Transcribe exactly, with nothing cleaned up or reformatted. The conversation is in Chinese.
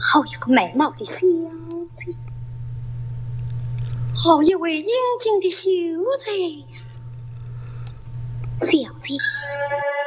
好一个美貌的小姐，好一位英俊的秀才呀！小姐，